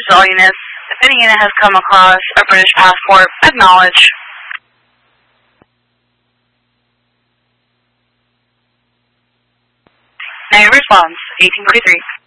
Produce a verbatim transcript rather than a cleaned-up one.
to all units. If any unit has come across a British passport, acknowledge. Negative response, eighteen forty-three.